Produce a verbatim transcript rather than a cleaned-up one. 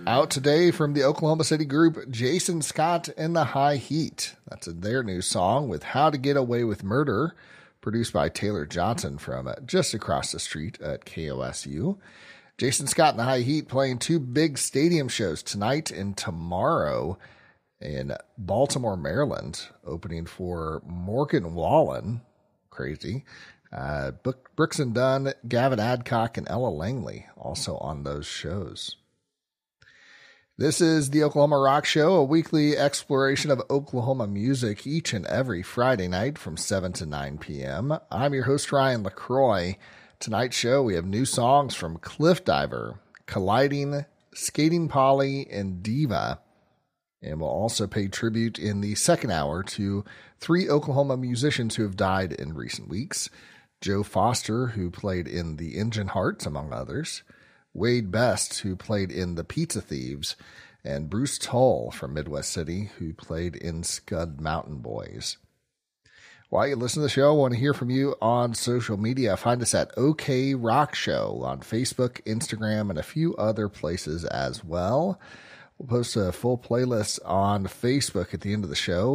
Out today from the Oklahoma City group, Jason Scott and the High Heat. That's their new song with How to Get Away with Murder, produced by Taylor Johnson from just across the street at K O S U. Jason Scott and the High Heat playing two big stadium shows tonight and tomorrow in Baltimore, Maryland, opening for Morgan Wallen. Crazy. Uh, Brooks and Dunn, Gavin Adcock, and Ella Langley also on those shows. This is the Oklahoma Rock Show, a weekly exploration of Oklahoma music each and every Friday night from seven to nine p.m. I'm your host, Ryan LaCroix. Tonight's show, we have new songs from Cliff Diver, Colliding, Skating Polly, and Diva. And we'll also pay tribute in the second hour to three Oklahoma musicians who have died in recent weeks. Joe Foster, who played in the Engine Hearts, among others. Wade Best, who played in the Pizza Thieves, and Bruce Toll from Midwest City, who played in Scud Mountain Boys. While you listen to the show, I want to hear from you on social media. Find us at OK Rock Show on Facebook, Instagram, and a few other places as well. We'll post a full playlist on Facebook at the end of the show.